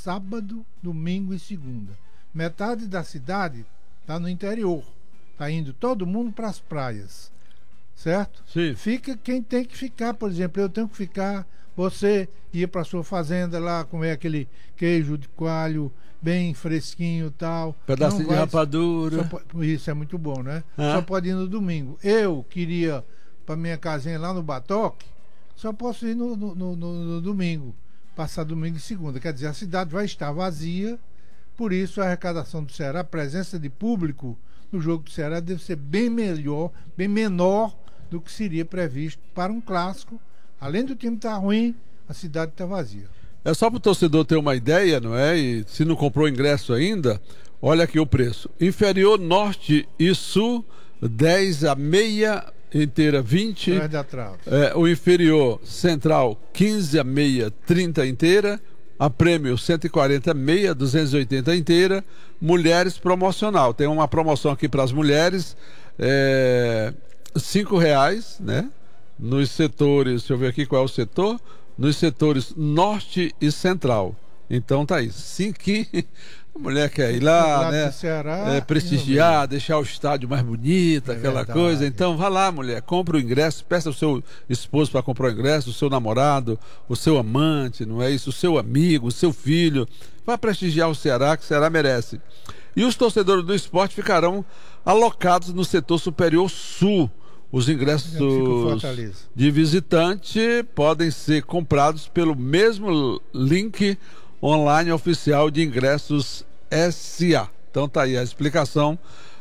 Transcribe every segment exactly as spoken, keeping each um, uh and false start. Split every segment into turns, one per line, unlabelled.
sábado, domingo e segunda. Metade da cidade está no interior. Está indo todo mundo para as praias. Certo?
Sim.
Fica quem tem que ficar, por exemplo, eu tenho que ficar, você ir para sua fazenda lá, comer aquele queijo de coalho bem fresquinho e tal.
Pedacinho de rapadura.
Pode, isso é muito bom, né?
Ah.
Só pode ir no domingo. Eu queria para minha casinha lá no Batoque, só posso ir no, no, no, no domingo, passar domingo e segunda. Quer dizer, a cidade vai estar vazia, por isso a arrecadação do Ceará, a presença de público no jogo do Ceará deve ser bem melhor, bem menor do que seria previsto para um clássico. Além do time estar ruim, a cidade está vazia.
É só para o torcedor ter uma ideia, não é? E se não comprou ingresso ainda, olha aqui o preço. Inferior Norte e Sul, dez a meia inteira, vinte. É, o inferior Central, quinze a meia, trinta inteira. A Prêmio, cento e quarenta meia, duzentos e oitenta inteira. Mulheres promocional. Tem uma promoção aqui para as mulheres. É... cinco reais, né? Nos setores, deixa eu ver aqui qual é o setor, nos setores norte e central. Então tá isso. Cinco, a mulher quer ir lá, né?
Ceará,
é, prestigiar, deixar o estádio mais bonito, é aquela verdade. Coisa. Então vá lá, mulher, compra o ingresso, peça o seu esposo para comprar o ingresso, o seu namorado, o seu amante, não é isso? O seu amigo, o seu filho. Vá prestigiar o Ceará, que o Ceará merece. E os torcedores do esporte ficarão alocados no setor superior sul. Os ingressos de visitante podem ser comprados pelo mesmo link online oficial de ingressos S A. Então tá aí a explicação.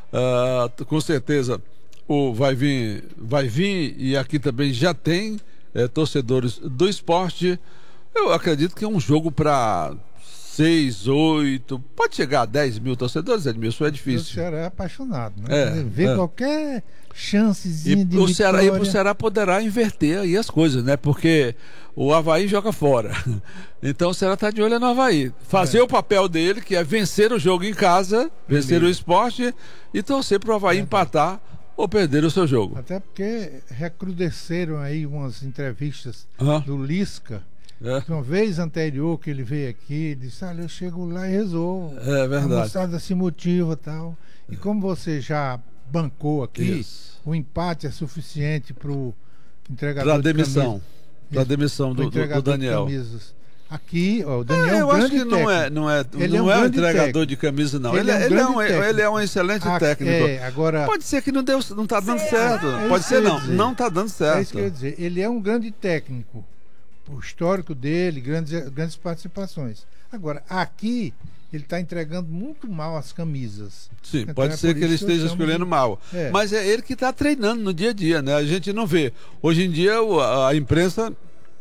Uh, com certeza o vai vir, vai vir e aqui também já tem é, torcedores do esporte. Eu acredito que é um jogo para seis, oito, pode chegar a dez mil torcedores, Edmilson, é difícil.
O Ceará é apaixonado, né?
É,
Ver
é.
qualquer chancezinha
e
de
o
vitória.
Ceará, e o Ceará poderá inverter aí as coisas, né? Porque o Avaí joga fora. Então o Ceará está de olho no Avaí. Fazer é. o papel dele, que é vencer o jogo em casa, vencer Beleza. o esporte e torcer para o Avaí é. empatar ou perder o seu jogo.
Até porque recrudesceram aí umas entrevistas
ah.
do Lisca.
É.
Uma vez anterior que ele veio aqui, ele disse, olha, eu chego lá e resolvo.
É verdade.
A moçada se motiva e tal. E como você já bancou aqui, Isso. o empate é suficiente para o entregador
pra demissão,
de
Para demissão do, do, do Daniel.
Aqui, ó, o Daniel é,
é
um
eu
grande
acho que
técnico.
não é, não é,
ele
não
é um,
é um
técnico.
entregador de camisa, não. Ele, ele, é, um ele, é, um, ele é um excelente
ah,
técnico.
É, agora...
Pode ser que não deu, não está dando
é,
certo.
É
Pode ser não,
dizer.
não está dando certo.
É isso que eu ia dizer. Ele é um grande técnico. O histórico dele, grandes, grandes participações. Agora, aqui, ele está entregando muito mal as camisas.
Sim,
então,
pode
é
ser que ele esteja escolhendo
de...
mal. É. Mas é ele que está treinando no dia a dia, né? A gente não vê. Hoje em dia, a imprensa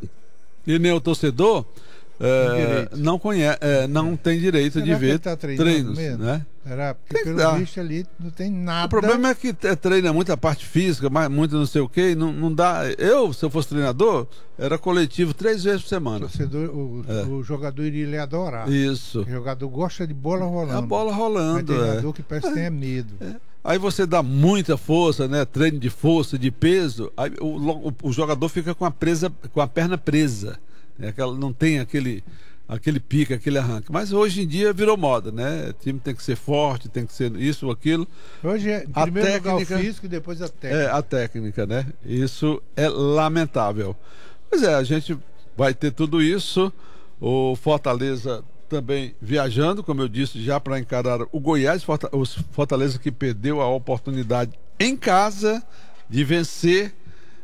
e nem o torcedor é, não, conhece, é, não tem direito
Será
de ver
tá
treinos.
Mesmo?
Né?
Será? Porque
tem
pelo
dar.
visto ali não tem nada.
O problema é que treina muita parte física, muito não sei o quê, não, não dá. Eu, se eu fosse treinador, era coletivo três vezes por semana.
O, torcedor, o, é. o jogador iria lhe adorar.
Isso.
O jogador gosta de bola rolando.
A bola rolando.
O treinador
é.
que parece que tenha medo.
É. Aí você dá muita força, né? Treino de força, de peso, aí o, o, o jogador fica com a, presa, com a perna presa. Né? Aquela, não tem aquele. Aquele pique, aquele arranque. Mas hoje em dia virou moda, né? O time tem que ser forte, tem que ser isso ou aquilo.
Hoje é
a
primeiro
técnica,
lugar o físico e depois a técnica.
É, a técnica, né? Isso é lamentável. Pois é, a gente vai ter tudo isso. O Fortaleza também viajando, como eu disse, já para encarar o Goiás. O Fortaleza que perdeu a oportunidade em casa de vencer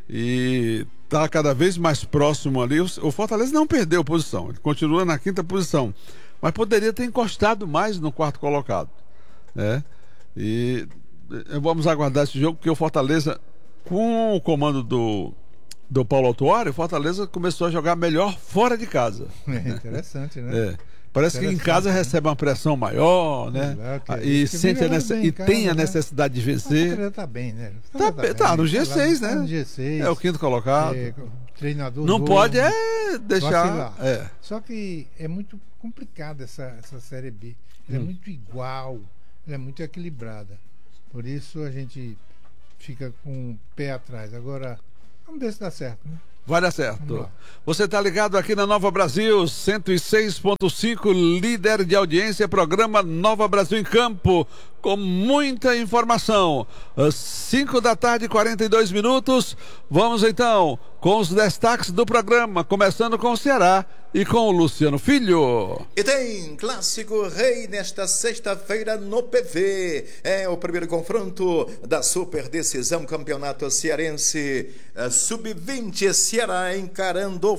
e está cada vez mais próximo ali. O Fortaleza não perdeu posição, ele continua na quinta posição, mas poderia ter encostado mais no quarto colocado, né? E vamos aguardar esse jogo, porque o Fortaleza, com o comando do, do Paulo Autuori, o Fortaleza começou a jogar melhor fora de casa.
É interessante, né?
É. Parece que em casa né? recebe uma pressão maior, né?
É,
e sente a nece... e casa, tem a necessidade né? de vencer.
Está bem, né?
Tá, tá, tá no G seis, né?
Tá no G seis.
É o quinto colocado. É,
o treinador
não
voa,
pode é deixar. É.
Só que é muito complicada essa, essa Série B. Ela hum. é muito igual, ela é muito equilibrada. Por isso a gente fica com o pé atrás. Agora, vamos ver se dá certo, né?
vai dar certo. Você está ligado aqui na Nova Brasil, cento e seis ponto cinco, líder de audiência, programa Nova Brasil em Campo, com muita informação. Às cinco da tarde, quarenta e dois minutos. Vamos então com os destaques do programa, começando com o Ceará e com o Luciano Filho.
E tem Clássico Rei nesta sexta-feira no P V. É o primeiro confronto da super decisão Campeonato Cearense sub vinte. Ceará encarando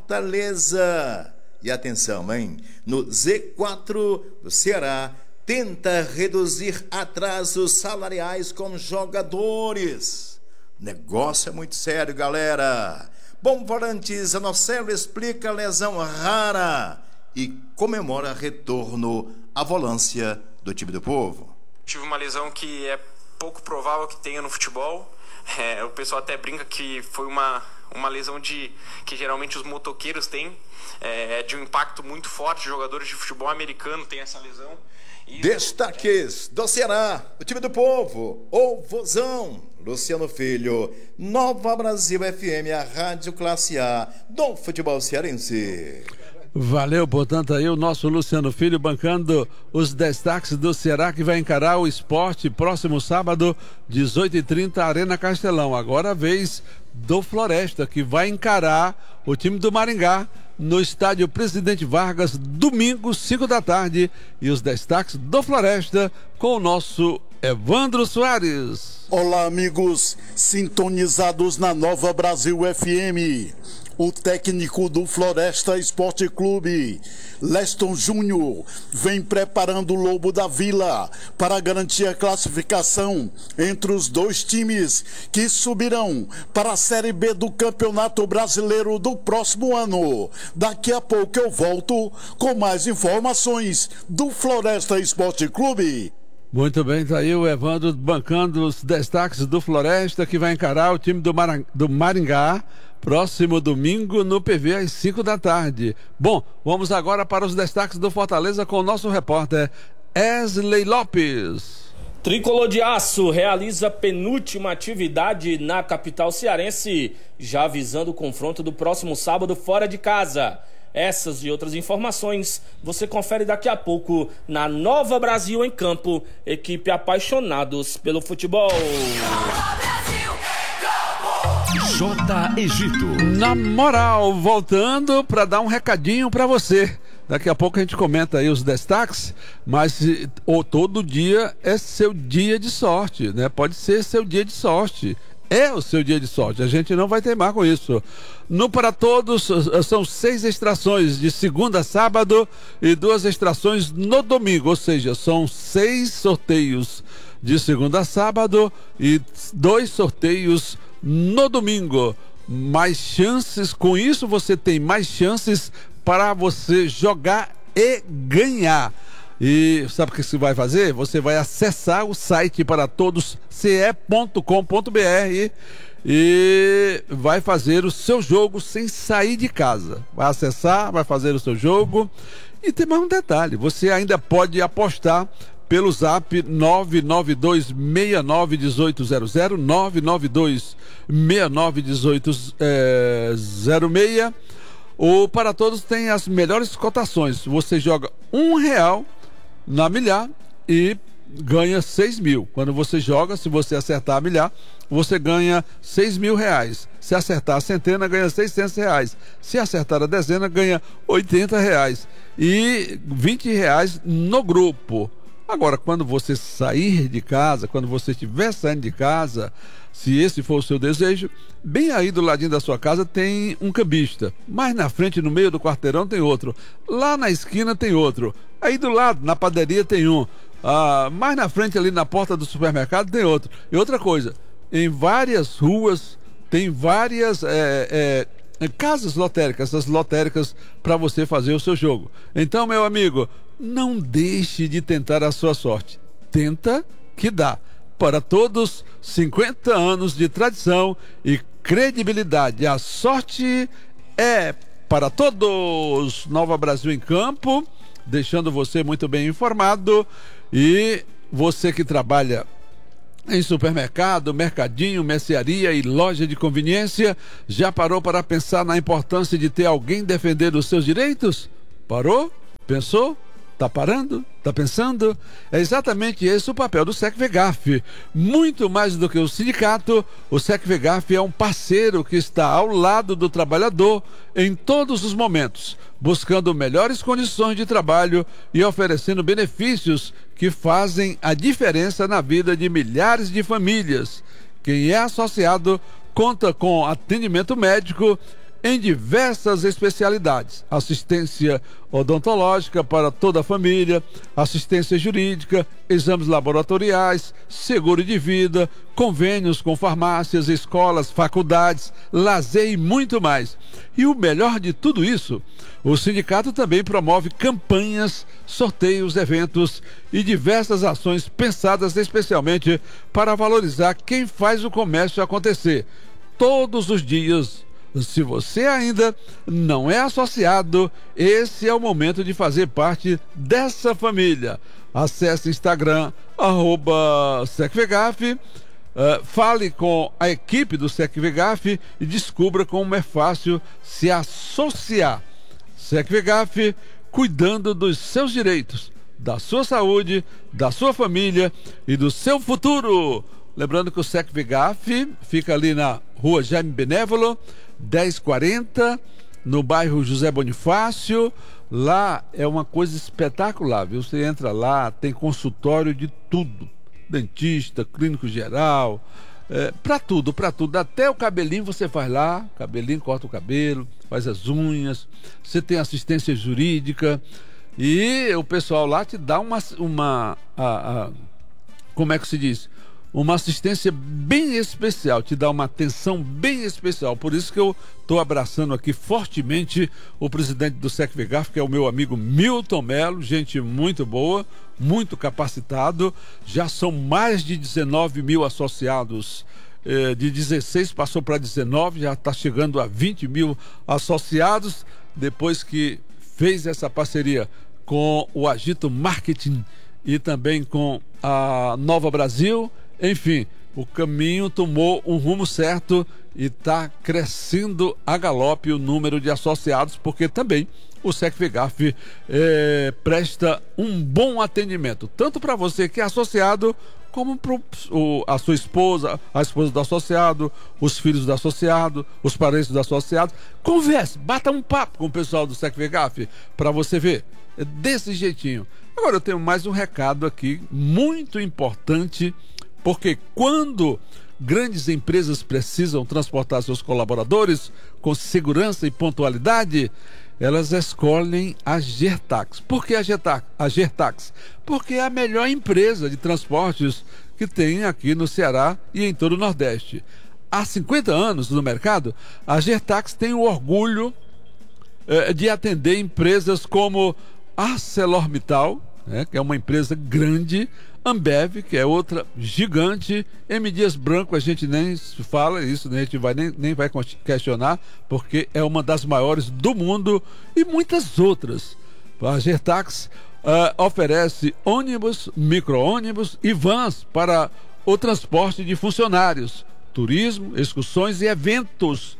Fortaleza. E atenção, hein? No Z quatro do Ceará tenta reduzir atrasos salariais com jogadores. Negócio é muito sério, galera. Bom, Volantes, Anocelo explica lesão rara e comemora retorno à volância do time do povo.
Tive uma lesão que é pouco provável que tenha no futebol. É, o pessoal até brinca que foi uma, uma lesão de, que geralmente os motoqueiros têm, é, de um impacto muito forte. Jogadores de futebol americano têm essa lesão. E
Destaques do Ceará, o time do povo, o Vozão, Luciano Filho, Nova Brasil F M, a Rádio Classe A do futebol cearense.
Valeu, portanto, aí o nosso Luciano Filho bancando os destaques do Ceará, que vai encarar o Sport próximo sábado, dezoito e trinta, Arena Castelão. Agora a vez do Floresta, que vai encarar o time do Maringá no estádio Presidente Vargas, domingo, cinco da tarde. E os destaques do Floresta com o nosso Evandro Soares.
Olá, amigos sintonizados na Nova Brasil F M. O técnico do Floresta Esporte Clube, Leston Júnior, vem preparando o Lobo da Vila para garantir a classificação entre os dois times que subirão para a Série B do Campeonato Brasileiro do próximo ano. Daqui a pouco eu volto com mais informações do Floresta Esporte Clube.
Muito bem, tá aí o Evandro bancando os destaques do Floresta, que vai encarar o time do, Mar... do Maringá próximo domingo no P V às cinco da tarde. Bom, vamos agora para os destaques do Fortaleza com o nosso repórter Wesley Lopes.
Tricolor de Aço realiza penúltima atividade na capital cearense, já visando o confronto do próximo sábado fora de casa. Essas e outras informações você confere daqui a pouco na Nova Brasil em Campo, equipe apaixonados pelo futebol.
J. Egito.
Na moral, voltando para dar um recadinho para você. Daqui a pouco a gente comenta aí os destaques, mas ou, todo dia é seu dia de sorte, né? Pode ser seu dia de sorte. É o seu dia de sorte, a gente não vai teimar com isso. No Para Todos são seis extrações de segunda a sábado e duas extrações no domingo, ou seja, são seis sorteios de segunda a sábado e dois sorteios no domingo. Mais chances, com isso você tem mais chances para você jogar e ganhar. E sabe o que você vai fazer? Você vai acessar o site para todos c e ponto com ponto b r e vai fazer o seu jogo sem sair de casa. Vai acessar, vai fazer o seu jogo. E tem mais um detalhe, você ainda pode apostar pelo zap nove nove dois seis nove um oito zero zero, nove nove dois seis nove um oito zero seis. O Para Todos tem as melhores cotações. Você joga um real na milhar e ganha seis mil. Quando você joga, se você acertar a milhar, você ganha seis mil reais. Se acertar a centena, ganha seiscentos reais. Se acertar a dezena, ganha oitenta reais. E vinte reais no grupo. Agora, quando você sair de casa, quando você estiver saindo de casa, se esse for o seu desejo, bem aí do ladinho da sua casa tem um cambista. Mais na frente, no meio do quarteirão, tem outro. Lá na esquina tem outro. Aí do lado, na padaria, tem um. Ah, mais na frente, ali na porta do supermercado, tem outro. E outra coisa, em várias ruas, tem várias é, é, casas lotéricas, essas lotéricas para você fazer o seu jogo. Então, meu amigo, não deixe de tentar a sua sorte. Tenta que dá. Para todos, cinquenta anos de tradição e credibilidade. A sorte é para todos. Nova Brasil em Campo, deixando você muito bem informado. E você que trabalha em supermercado, mercadinho, mercearia e loja de conveniência? Já parou para pensar na importância de ter alguém defender os seus direitos? Parou? Pensou? Tá parando? Tá pensando? É exatamente esse o papel do SECVEGAF. Muito mais do que o sindicato, o SECVEGAF é um parceiro que está ao lado do trabalhador em todos os momentos, buscando melhores condições de trabalho e oferecendo benefícios que fazem a diferença na vida de milhares de famílias. Quem é associado conta com atendimento médico em diversas especialidades: assistência odontológica para toda a família, assistência jurídica, exames laboratoriais, seguro de vida, convênios com farmácias, escolas, faculdades, lazer e muito mais. E o melhor de tudo isso, o sindicato também promove campanhas, sorteios, eventos e diversas ações pensadas especialmente para valorizar quem faz o comércio acontecer todos os dias. Se você ainda não é associado, esse é o momento de fazer parte dessa família. Acesse Instagram, arroba SECVEGAF, uh, fale com a equipe do SECVEGAF e descubra como é fácil se associar. SECVEGAF, cuidando dos seus direitos, da sua saúde, da sua família e do seu futuro. Lembrando que o SECVEGAF fica ali na rua Jaime Benévolo, dez quarenta, no bairro José Bonifácio. Lá é uma coisa espetacular, viu? Você entra lá, tem consultório de tudo, dentista, clínico geral, é, pra tudo, pra tudo, até o cabelinho você faz lá, cabelinho, corta o cabelo, faz as unhas, você tem assistência jurídica e o pessoal lá te dá uma, uma a, a, como é que se diz? Uma assistência bem especial, te dá uma atenção bem especial. Por isso que eu estou abraçando aqui fortemente o presidente do SECVEGAF, que é o meu amigo Milton Melo, gente muito boa, muito capacitado. Já são mais de dezenove mil associados, eh, de dezesseis passou para dezenove, já está chegando a vinte mil associados, depois que fez essa parceria com o Agito Marketing e também com a Nova Brasil. Enfim, o caminho tomou um rumo certo e está crescendo a galope o número de associados, porque também o SECVEGAF eh, presta um bom atendimento, tanto para você que é associado, como para a sua esposa, a esposa do associado, os filhos do associado, os parentes do associado. Converse, bata um papo com o pessoal do SECVEGAF para você ver. É desse jeitinho. Agora eu tenho mais um recado aqui, muito importante, porque quando grandes empresas precisam transportar seus colaboradores com segurança e pontualidade, elas escolhem a Gertax. Por que a Gertax? A Gertax? Porque é a melhor empresa de transportes que tem aqui no Ceará e em todo o Nordeste. Há cinquenta anos no mercado, a Gertax tem o orgulho eh, de atender empresas como ArcelorMittal, né, que é uma empresa grande, Ambev, que é outra gigante, M. Dias Branco, a gente nem fala isso, né? A gente vai, nem, nem vai questionar, porque é uma das maiores do mundo, e muitas outras. A Gertax uh, oferece ônibus, micro-ônibus e vans para o transporte de funcionários, turismo, excursões e eventos.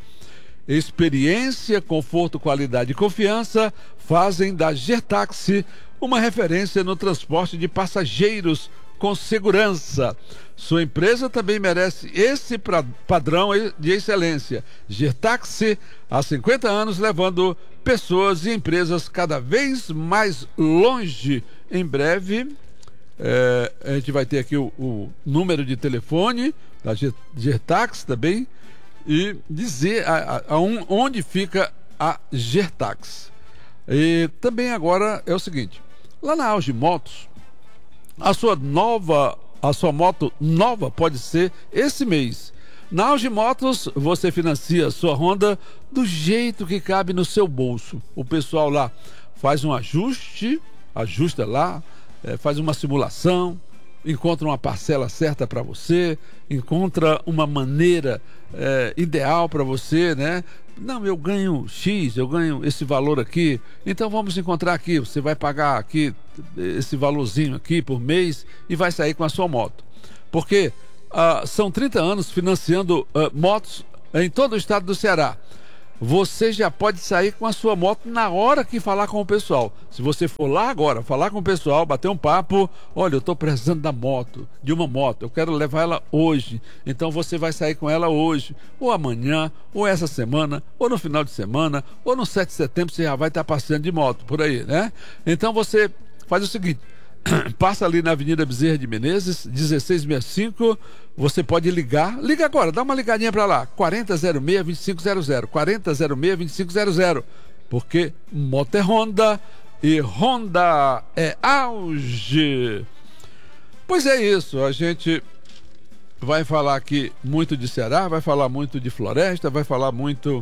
Experiência, conforto, qualidade e confiança fazem da Gertax uma referência no transporte de passageiros com segurança. Sua empresa também merece esse pra, padrão de excelência. Gertax, há cinquenta anos, levando pessoas e empresas cada vez mais longe. Em breve, é, a gente vai ter aqui o, o número de telefone da Gertax também e dizer a, a, a um, onde fica a Gertax. E também agora é o seguinte: lá na Auge Motos, a sua nova, a sua moto nova pode ser esse mês. Na Auge Motos, você financia a sua Honda do jeito que cabe no seu bolso. O pessoal lá faz um ajuste, ajusta lá, é, faz uma simulação, encontra uma parcela certa para você, encontra uma maneira é, ideal para você, né? Não, eu ganho X, eu ganho esse valor aqui, então vamos encontrar aqui, você vai pagar aqui esse valorzinho aqui por mês e vai sair com a sua moto. Porque ah, são trinta anos financiando ah, motos em todo o estado do Ceará. Você já pode sair com a sua moto na hora que falar com o pessoal. Se você for lá agora, falar com o pessoal, bater um papo, olha, eu estou precisando da moto, de uma moto, eu quero levar ela hoje. Então você vai sair com ela hoje, ou amanhã, ou essa semana, ou no final de semana, ou no sete de setembro você já vai estar passeando de moto por aí, né? Então você faz o seguinte, passa ali na Avenida Bezerra de Menezes, dezesseis sessenta e cinco, você pode ligar, liga agora, dá uma ligadinha para lá, quarenta zero seis, vinte e cinco zero zero, quarenta zero seis, vinte e cinco zero zero, porque moto é Honda e Honda é auge. Pois é isso, a gente vai falar aqui muito de Ceará, vai falar muito de Floresta, vai falar muito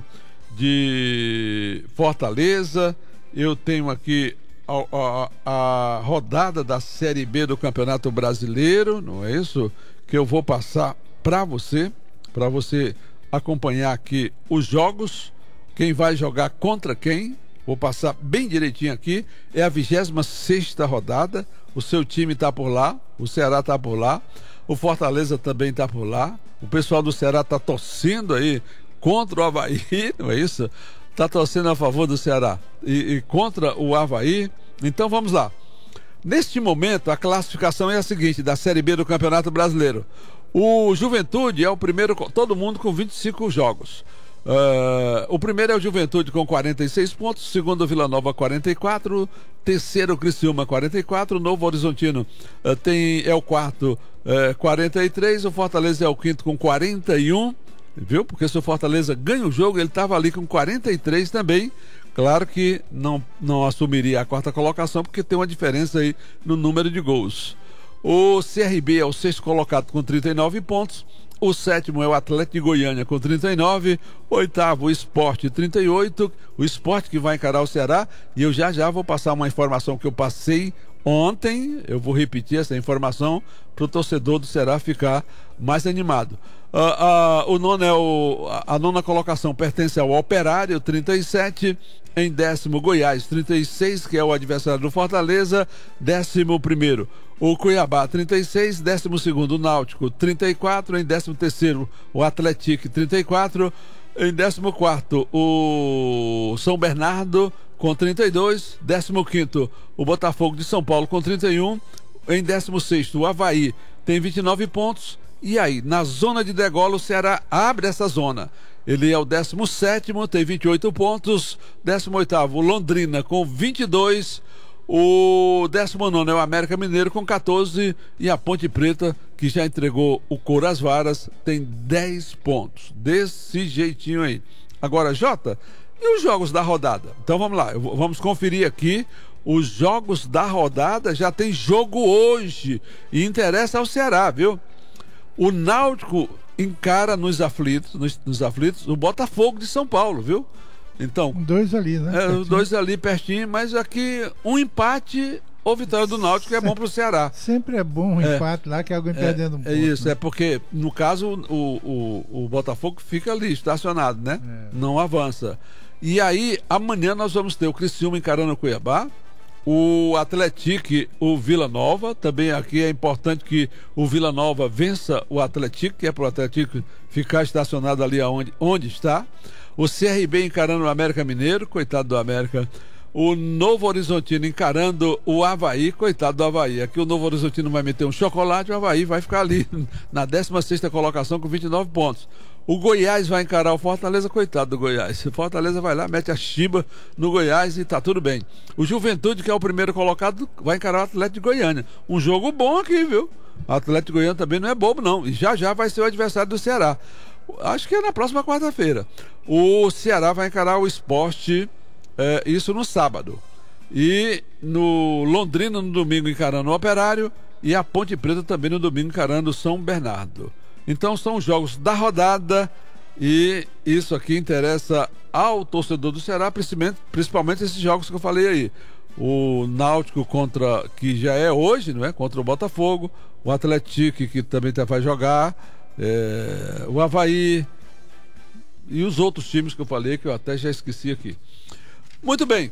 de Fortaleza. Eu tenho aqui A, a, a rodada da Série B do Campeonato Brasileiro, não é isso? Que eu vou passar para você, para você acompanhar aqui os jogos, quem vai jogar contra quem, vou passar bem direitinho aqui, é a vigésima sexta rodada, o seu time está por lá, o Ceará está por lá, o Fortaleza também está por lá, o pessoal do Ceará está torcendo aí contra o Avaí, não é isso? Está torcendo a favor do Ceará e, e contra o Avaí. Então vamos lá. Neste momento, a classificação é a seguinte, da Série B do Campeonato Brasileiro. O Juventude é o primeiro, todo mundo com vinte e cinco jogos. Uh, o primeiro é o Juventude com quarenta e seis pontos, segundo o Vila Nova quarenta e quatro, terceiro o Criciúma quarenta e quatro, o Novo Horizontino uh, tem, é o quarto uh, quarenta e três, o Fortaleza é o quinto com quarenta e um, viu? Porque se o Fortaleza ganha o jogo, ele estava ali com quarenta e três também. Claro que não, não assumiria a quarta colocação, porque tem uma diferença aí no número de gols. O C R B é o sexto colocado com trinta e nove pontos. O sétimo é o Atlético de Goiânia com trinta e nove. O oitavo, o Sport, trinta e oito. O Sport que vai encarar o Ceará. E eu já já vou passar uma informação que eu passei ontem. Eu vou repetir essa informação para o torcedor do Ceará ficar mais animado. Uh, uh, o nono é o, a, a nona colocação pertence ao Operário, trinta e sete. Em décimo, Goiás, trinta e seis, que é o adversário do Fortaleza. Décimo primeiro, o Cuiabá, trinta e seis. Décimo segundo, o Náutico, trinta e quatro. Em décimo terceiro, o Atlético, trinta e quatro. Em décimo quarto, o São Bernardo, com trinta e dois. Décimo quinto, o Botafogo de São Paulo, com trinta e um. Em décimo sexto, o Avaí, tem vinte e nove pontos. E aí, na zona de degola, o Ceará abre essa zona. Ele é o décimo sétimo, tem vinte e oito pontos. décimo oitavo, Londrina, com vinte e dois. O décimo nono é o América Mineiro, com quatorze. E a Ponte Preta, que já entregou o couro às varas, tem dez pontos. Desse jeitinho aí. Agora, Jota, e os jogos da rodada? Então vamos lá, vamos conferir aqui. Os jogos da rodada, já tem jogo hoje. E interessa ao Ceará, viu? O Náutico encara nos aflitos, nos, nos aflitos, o Botafogo de São Paulo, viu? Então,
dois ali, né?
É, os dois ali pertinho, mas aqui um empate ou vitória do Náutico é bom para o Ceará.
Sempre é bom um é, empate lá, que alguém
é,
perdendo um pouco.
É isso,
né?
É porque no caso o, o, o Botafogo fica ali estacionado, né? É. Não avança. E aí amanhã nós vamos ter o Criciúma encarando o Cuiabá. O Atlético, o Vila Nova, também aqui é importante que o Vila Nova vença o Atlético, que é para o Atlético ficar estacionado ali onde, onde está. O C R B encarando o América Mineiro, coitado do América. O Novo Horizontino encarando o Avaí, coitado do Avaí. Aqui o Novo Horizontino vai meter um chocolate, o Avaí vai ficar ali na décima sexta colocação com vinte e nove pontos. O Goiás vai encarar o Fortaleza, coitado do Goiás. O Fortaleza vai lá, mete a chiba no Goiás e tá tudo bem. O Juventude, que é o primeiro colocado, vai encarar o Atlético de Goiânia. Um jogo bom aqui, viu? O Atlético de Goiânia também não é bobo, não. E já já vai ser o adversário do Ceará. Acho que é na próxima quarta-feira. O Ceará vai encarar o Sport, é, isso no sábado. E no Londrina, no domingo, encarando o Operário. E a Ponte Preta também no domingo, encarando o São Bernardo. Então são os jogos da rodada e isso aqui interessa ao torcedor do Ceará, principalmente, principalmente esses jogos que eu falei aí. O Náutico contra, que já é hoje, não é? Contra o Botafogo, o Atlético, que também vai jogar, é, o Avaí e os outros times que eu falei, que eu até já esqueci aqui. Muito bem.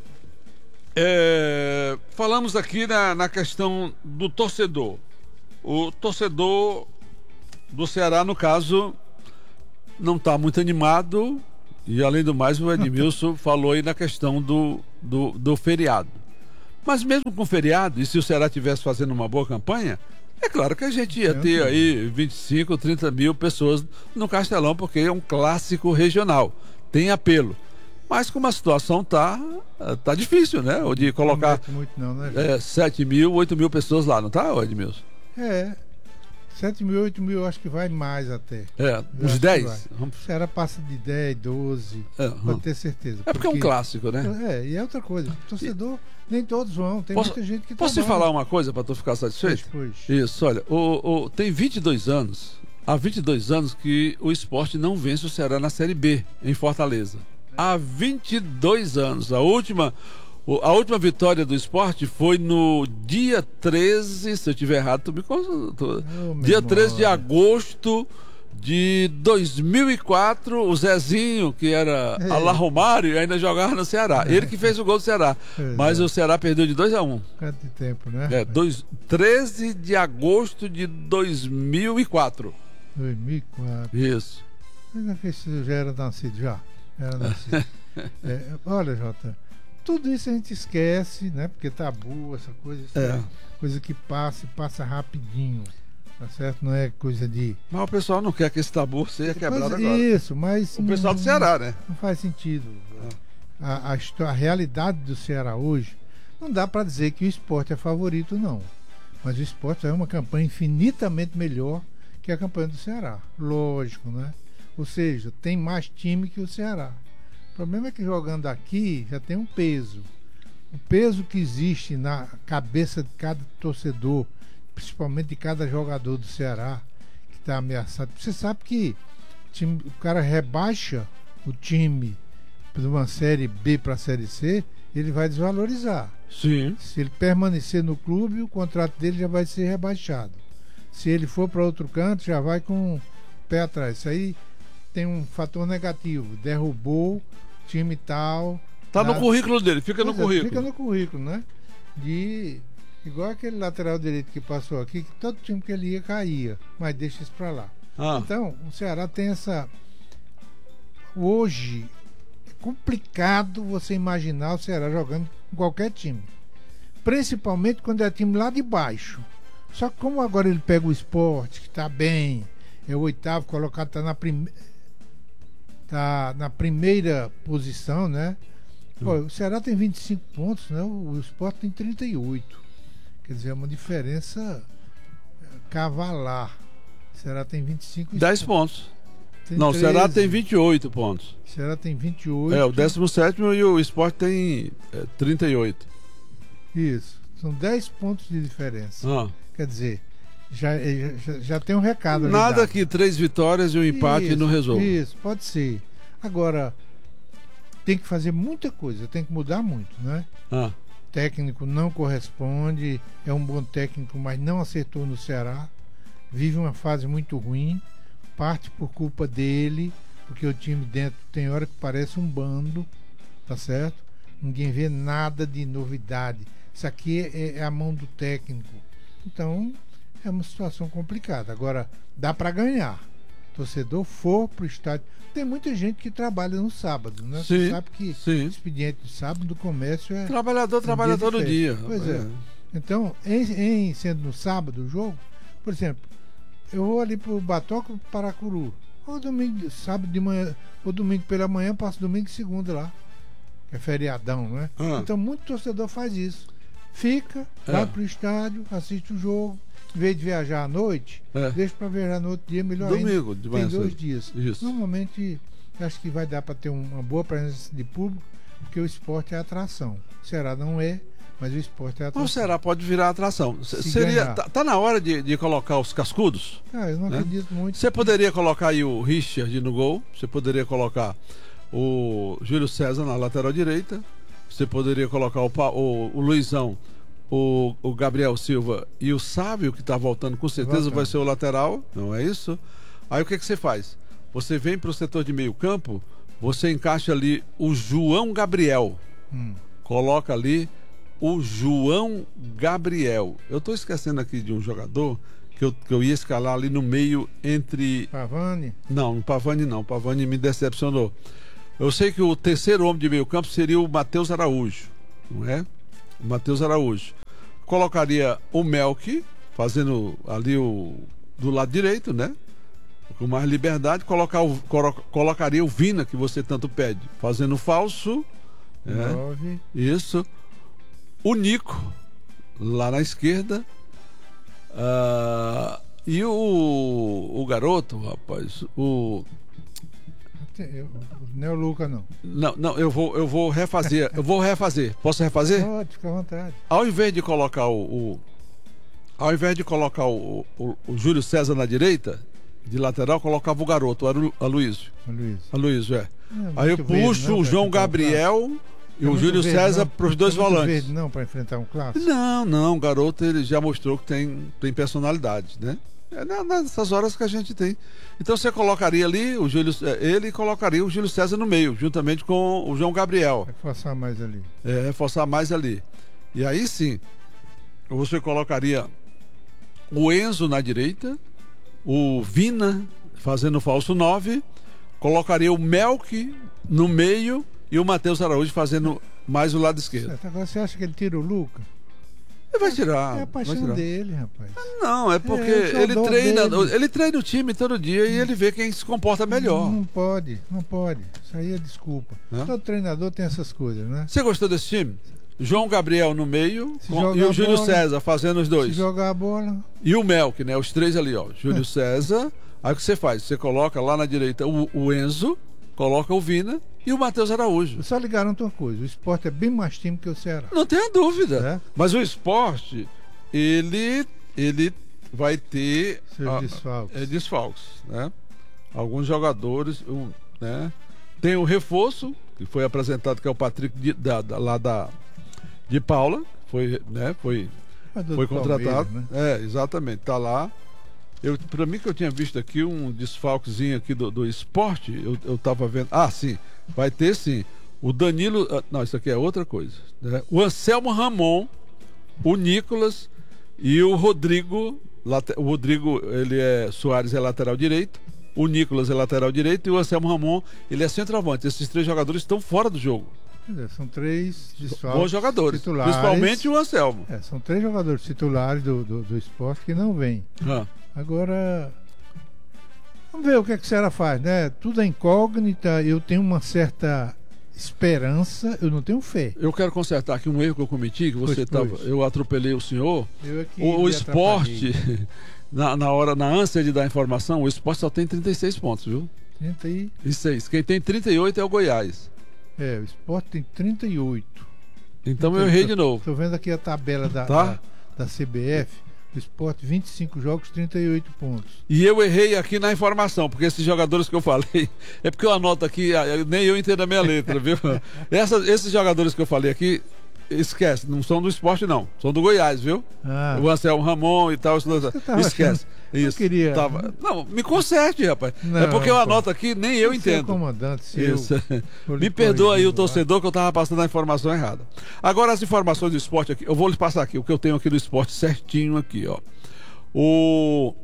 É, falamos aqui na, na questão do torcedor. O torcedor do Ceará, no caso, não está muito animado. E além do mais, o Edmilson falou aí na questão do, do, do feriado. Mas mesmo com feriado, e se o Ceará estivesse fazendo uma boa campanha, é claro que a gente ia ter aí vinte e cinco, trinta mil pessoas no Castelão, porque é um clássico regional, tem apelo. Mas como a situação tá, tá difícil, né? O de colocar
não muito não, né,
é, sete mil, oito mil pessoas lá, não tá, Edmilson?
É, sete mil, oito mil, eu acho que vai mais até.
É,
eu
uns dez?
O Ceará passa de dez, doze, é, pode hum. ter certeza.
É porque, porque é um clássico, né?
É, e é outra coisa. O torcedor, e... nem todos vão, tem
posso,
muita gente que
Posso te falar uma coisa para tu ficar satisfeito?
Pois, pois.
Isso, olha, o, o, tem vinte e dois anos, há vinte e dois anos que o Sport não vence o Ceará na Série B, em Fortaleza. Há vinte e dois anos. A última... A última vitória do Sport foi no dia treze, se eu estiver errado, tu me consultou. Oh, dia treze de agosto de dois mil e quatro, o Zezinho, que era é. Alá Romário, ainda jogava no Ceará. É. Ele que fez o gol do Ceará. É. Mas o Ceará perdeu de dois a um.
Quanto de tempo, né?
É, dois, treze de agosto de dois mil e quatro.
dois mil e quatro.
Isso.
Eu já era nascido, já. Era nascido. é, olha, Jota. Tudo isso a gente esquece, né? Porque tabu, essa coisa, é. coisa que passa e passa rapidinho, tá certo? Não é coisa de...
Mas o pessoal não quer que esse tabu seja quebrado agora.
Isso, mas...
O pessoal do Ceará, né?
Não faz sentido. É. A, a, a realidade do Ceará hoje, não dá para dizer que o Sport é favorito, não. Mas o Sport é uma campanha infinitamente melhor que a campanha do Ceará. Lógico, né? Ou seja, tem mais time que o Ceará. O problema é que jogando aqui já tem um peso. O peso que existe na cabeça de cada torcedor, principalmente de cada jogador do Ceará, que está ameaçado. Você sabe que o, time, o cara rebaixa o time de uma Série B para a Série C, ele vai desvalorizar.
Sim.
Se ele permanecer no clube, o contrato dele já vai ser rebaixado. Se ele for para outro canto, já vai com o pé atrás. Isso aí tem um fator negativo. Derrubou time tal.
Tá no currículo dele, fica no
é,
currículo.
Fica no currículo, né? De igual aquele lateral direito que passou aqui, que todo time que ele ia caía, mas deixa isso pra lá.
Ah.
Então, o Ceará tem essa. Hoje é complicado você imaginar o Ceará jogando com qualquer time. Principalmente quando é time lá de baixo. Só que como agora ele pega o Sport, que tá bem, é o oitavo colocado, tá na primeira. Tá na primeira posição, né? Pô, o Ceará tem vinte e cinco pontos, né? O, o Sport tem trinta e oito. Quer dizer, é uma diferença cavalar. O Ceará tem vinte e cinco.
dez pontos. Não, treze. O Ceará tem vinte e oito pontos.
O Ceará tem vinte e oito.
É, o décimo sétimo e o Sport tem é, trinta e oito.
Isso. São dez pontos de diferença.
Ah.
Quer dizer, Já, já, já tem um recado.
Nada
ali
que três vitórias e um empate
isso,
não resolva.
Isso, pode ser. Agora, tem que fazer muita coisa, tem que mudar muito, né?
Ah.
O técnico não corresponde, é um bom técnico, mas não acertou no Ceará. Vive uma fase muito ruim, parte por culpa dele, porque o time dentro tem hora que parece um bando, tá certo? Ninguém vê nada de novidade. Isso aqui é, é a mão do técnico. Então, é uma situação complicada. Agora, dá para ganhar. Torcedor for pro estádio. Tem muita gente que trabalha no sábado, né?
Sim,
você sabe que
sim.
o expediente do sábado do comércio é.
Trabalhador trabalha todo
festa.
dia.
Pois é. é. Então, em, em sendo no sábado o jogo, por exemplo, eu vou ali pro Batoca, Paracuru. Ou domingo, sábado de manhã, ou domingo pela manhã, passo domingo e segunda lá. Que é feriadão, né?
Ah.
Então, muito torcedor faz isso. Fica,
é.
vai pro estádio, assiste o jogo. Em vez de viajar à noite,
é.
deixa para viajar no outro dia, melhor
Domingo,
ainda.
de manhã
Tem dois
cedo.
dias.
Isso.
Normalmente, acho que vai dar para ter uma boa presença de público, porque o esporte é atração. O Ceará não é, mas o esporte é atração.
O Ceará pode virar atração.
Se
Seria, tá, tá na hora de, de colocar os cascudos?
Ah, eu não
né?
acredito muito.
Você poderia colocar aí o Richard no gol, você poderia colocar o Júlio César na lateral direita, você poderia colocar o, o, o Luizão, O, o Gabriel Silva e o Sábio, que está voltando, com certeza voltando. Vai ser o lateral, não é isso? Aí o que, que você faz? Você vem para o setor de meio campo, você encaixa ali o João Gabriel.
Hum.
Coloca ali o João Gabriel. Eu estou esquecendo aqui de um jogador que que eu, que eu ia escalar ali no meio entre...
Pavani?
Não, no Pavani não. O Pavani me decepcionou. Eu sei que o terceiro homem de meio campo seria o Matheus Araújo, não é? O Matheus Araújo. Colocaria o Melk, fazendo ali o do lado direito, né? Com mais liberdade. Colocar o, colo, colocaria o Vina, que você tanto pede, fazendo falso.
Nove.
É, isso. O Nico, lá na esquerda. Uh, e o, o garoto, rapaz, o...
Não é o Luca, não.
Não, não, eu vou, eu vou refazer. Eu vou refazer. Posso refazer?
Pode, fica à vontade.
Ao invés de colocar o. o ao invés de colocar o, o, o Júlio César na direita, de lateral, colocava o garoto, o Aloysio.
Aloysio.
Aloysio, é.
É,
Aí eu puxo
verde, não,
o João Gabriel e o Júlio verde, César para os dois volantes.
Verde, não, para enfrentar um clássico?
Não, não, o garoto ele já mostrou que tem, tem personalidade, né? É nessas horas que a gente tem. Então você colocaria ali o Júlio, ele colocaria o Júlio César no meio, juntamente com o João Gabriel.
Reforçar mais ali.
É, reforçar mais ali. E aí sim, você colocaria o Enzo na direita, o Vina fazendo falso nove, colocaria o Melk no meio e o Matheus Araújo fazendo mais o lado esquerdo.
Certo. Agora você acha que ele tira o Luca?
Ele vai tirar.
É a paixão
vai tirar.
dele, rapaz.
Não, é porque
é,
ele treina,
dele.
ele treina o time todo dia e ele vê quem se comporta melhor.
Não, não pode, não pode. Isso aí é desculpa.
Hã?
Todo treinador tem essas coisas, né?
Você gostou desse time? João Gabriel no meio com, e
a
o Júlio
bola,
César fazendo os dois.
Se jogar a bola.
E o Melk, né? Os três ali, ó. Júlio César. Aí o que você faz? Você coloca lá na direita o, o Enzo, coloca o Vina e o Matheus Araújo.
Eu só lhe garanto uma coisa: o Sport é bem mais time que o Ceará.
Não tenha dúvida.
É?
Mas o Sport, ele, ele vai ter
seus
a,
desfalques.
É, desfalques, né? Alguns jogadores, um, né? Tem o reforço, que foi apresentado, que é o Patrick de, da, da, lá da, de Paula, foi, né? Foi, foi contratado. Né? É, exatamente, tá lá. Eu, pra mim que eu tinha visto aqui um desfalquezinho aqui do, do esporte, eu, eu tava vendo. Ah, sim, vai ter sim. O Danilo. Não, isso aqui é outra coisa. Né? O Anselmo Ramon, o Nicolas e o Rodrigo. O Rodrigo, ele é. Soares é lateral direito. O Nicolas é lateral direito e o Anselmo Ramon, ele é centroavante. Esses três jogadores estão fora do jogo.
São três desfalques
bons jogadores,
titulares,
principalmente o Anselmo.
É, são três jogadores titulares do, do, do esporte que não vêm.
Ah.
Agora, vamos ver o que é que o Ceará faz, né? Tudo é incógnita, eu tenho uma certa esperança, eu não tenho fé.
Eu quero consertar aqui um erro que eu cometi, que você estava. Eu atropelei o senhor.
Eu é que
o, o esporte, na, na hora, na ânsia de dar informação, o esporte só tem trinta e seis pontos, viu?
trinta e
seis. Quem tem trinta e oito é o Goiás.
É, o esporte tem trinta e oito.
Então eu errei de novo.
Estou vendo aqui a tabela da,
tá?
da, da C B F. O Sport, vinte e cinco jogos, trinta e oito pontos.
E eu errei aqui na informação, porque esses jogadores que eu falei, é porque eu anoto aqui, nem eu entendo a minha letra, viu? Essas, esses jogadores que eu falei aqui, esquece, não são do Sport não, são do Goiás, viu? Ah. O Anselmo Ramon e tal, esquece. Isso.
Queria...
Tava... Não, me conserte, rapaz. Não, é porque eu anoto aqui, nem eu entendo.
Comandante, seu...
Isso. Me perdoa aí o torcedor que eu estava passando a informação errada. Agora as informações do esporte aqui, eu vou lhes passar aqui, o que eu tenho aqui do esporte certinho aqui, ó. O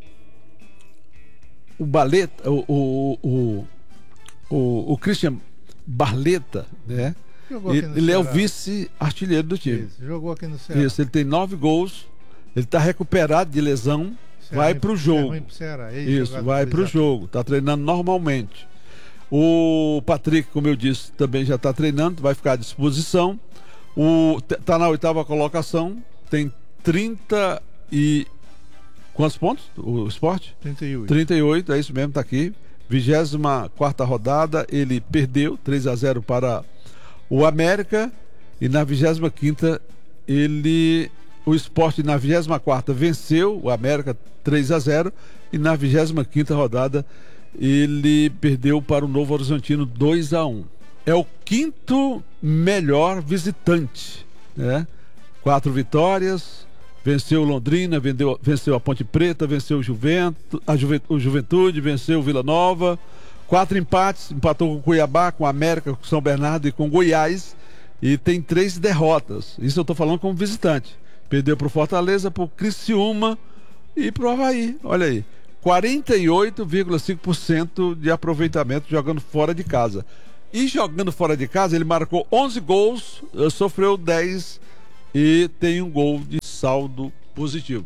o Baleta, o o, o, o, o Christian Barleta, né? Ele, ele é o vice-artilheiro do time.
Isso, jogou aqui no Ceará.
Isso, ele tem nove gols, ele está recuperado de lesão. Vai pro jogo. Isso, vai pro jogo. Tá treinando normalmente. O Patrick, como eu disse, também já tá treinando, vai ficar à disposição. O tá na oitava colocação, tem trinta e quantos pontos? O Sport?
trinta e oito.
trinta e oito, é isso mesmo, tá aqui. vigésima quarta rodada, ele perdeu três a zero para o América e na vigésima quinta ele o Sport na vigésima quarta venceu o América três a zero e na vigésima quinta rodada ele perdeu para o Novo Horizontino dois a um. É o quinto melhor visitante, né? Quatro vitórias, venceu Londrina, vendeu, venceu a Ponte Preta, venceu o Juventus, a Juventude, o Juventude, venceu o Vila Nova. Quatro empates, empatou com o Cuiabá, com o América, com São Bernardo e com o Goiás. E tem três derrotas. Isso eu estou falando como visitante. Perdeu para o Fortaleza, para o Criciúma e pro Avaí, olha aí, quarenta e oito vírgula cinco por cento de aproveitamento jogando fora de casa. E jogando fora de casa, ele marcou onze gols, sofreu dez e tem um gol de saldo positivo.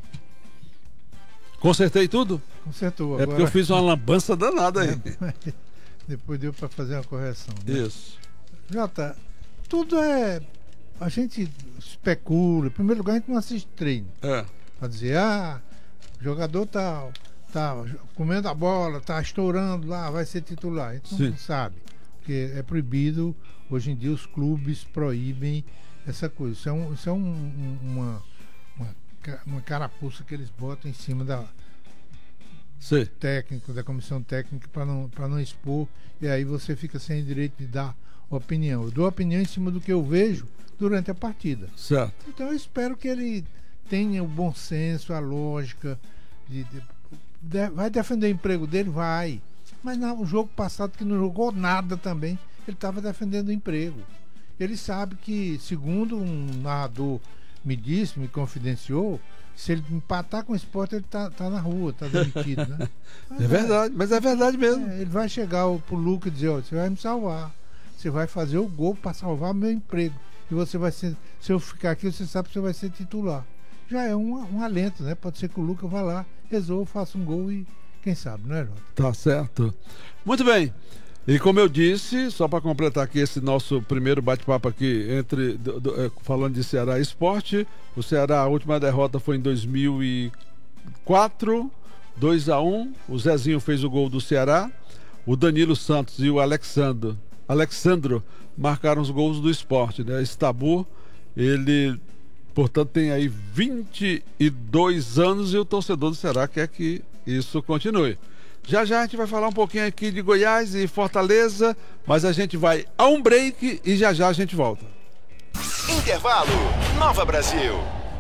Consertei tudo?
Consertou.
É
agora...
porque eu fiz uma lambança danada aí.
É, depois deu para fazer uma correção. Né?
Isso.
Jota, tudo é... A gente especula. Em primeiro lugar, a gente não assiste treino.
É.
Para dizer, ah, o jogador tá, tá comendo a bola, tá estourando lá, vai ser titular. A gente não
Sim.
sabe. Porque é proibido, hoje em dia os clubes proíbem essa coisa. Isso é, um, isso é um, um, uma, uma, uma carapuça que eles botam em cima da
Sim.
técnico, da comissão técnica para não, para não expor, e aí você fica sem direito de dar opinião. Eu dou opinião em cima do que eu vejo durante a partida.
Certo.
Então eu espero que ele tenha o bom senso, a lógica, de, de, de, vai defender o emprego dele? Vai. Mas no jogo passado, que não jogou nada também, ele estava defendendo o emprego. Ele sabe que, segundo um narrador me disse, me confidenciou, se ele empatar com o Sport, ele tá, tá na rua, tá demitido, né? Mas
é verdade, mas é verdade mesmo.
É, ele vai chegar pro Luca e dizer, ó, você vai me salvar. Você vai fazer o gol para salvar meu emprego. E você vai ser, se eu ficar aqui, você sabe que você vai ser titular. Já é um, um alento, né? Pode ser que o Luca vá lá, resolva, faça um gol e quem sabe, não é, Jota?
Tá certo. Muito bem. E como eu disse, só para completar aqui esse nosso primeiro bate-papo aqui, entre do, do, falando de Ceará e Sport, o Ceará, a última derrota foi em dois mil e quatro, dois a um, o Zezinho fez o gol do Ceará, o Danilo Santos e o Alexandro, Alexandro marcaram os gols do Sport, né? Esse Tabu, ele, portanto, tem aí vinte e dois anos e o torcedor do Ceará quer que isso continue. Já já a gente vai falar um pouquinho aqui de Goiás e Fortaleza, mas a gente vai a um break e já já a gente volta.
Intervalo, Nova Brasil.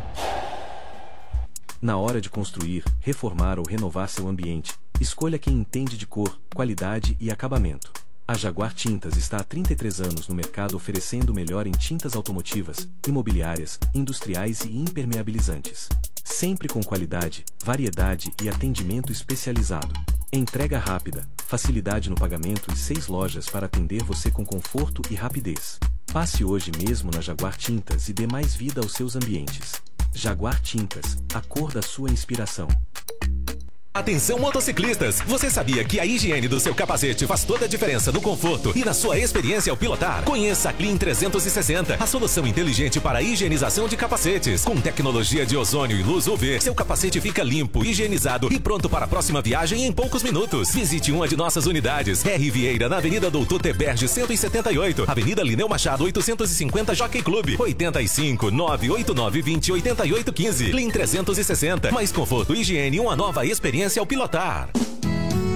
Na hora de construir, reformar ou renovar seu ambiente, escolha quem entende de cor, qualidade e acabamento. A Jaguar Tintas está há trinta e três anos no mercado oferecendo o melhor em tintas automotivas, imobiliárias, industriais e impermeabilizantes. Sempre com qualidade, variedade e atendimento especializado. Entrega rápida, facilidade no pagamento e seis lojas para atender você com conforto e rapidez. Passe hoje mesmo na Jaguar Tintas e dê mais vida aos seus ambientes. Jaguar Tintas, a cor da sua inspiração.
Atenção motociclistas, você sabia que a higiene do seu capacete faz toda a diferença no conforto e na sua experiência ao pilotar? Conheça a Clean trezentos e sessenta, a solução inteligente para a higienização de capacetes. Com tecnologia de ozônio e luz U V, seu capacete fica limpo, higienizado e pronto para a próxima viagem em poucos minutos. Visite uma de nossas unidades. R. Vieira, na Avenida Doutor Teberge cento e setenta e oito, Avenida Lineu Machado oitocentos e cinquenta, Jockey Club, oitenta e cinco, nove oito nove, vinte, oitenta e oito, quinze. Clean trezentos e sessenta, mais conforto, higiene e uma nova experiência ao pilotar.